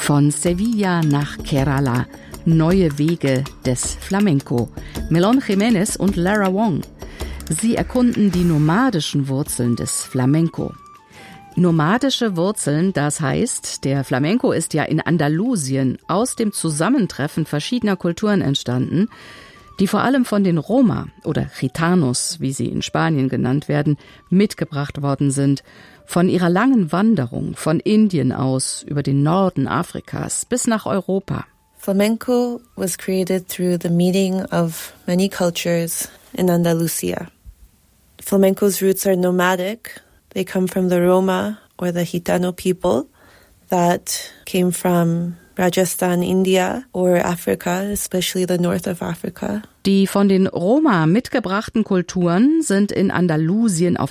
Von Sevilla nach Kerala. Neue Wege des Flamenco. Melon Jiménez und Lara Wong. Sie erkunden die nomadischen Wurzeln des Flamenco. Nomadische Wurzeln, das heißt, der Flamenco ist ja in Andalusien aus dem Zusammentreffen verschiedener Kulturen entstanden, die vor allem von den Roma oder Gitanos, wie sie in Spanien genannt werden, mitgebracht worden sind, von ihrer langen Wanderung von Indien aus über den Norden Afrikas bis nach Europa. Flamenco was created through the meeting of many cultures in Andalusia. Flamenco's roots are nomadic. They come from the Roma or the Gitano people that came from Rajasthan, India or Africa, especially the north of Africa. Die von den Roma mitgebrachten Kulturen sind in Andalusien auf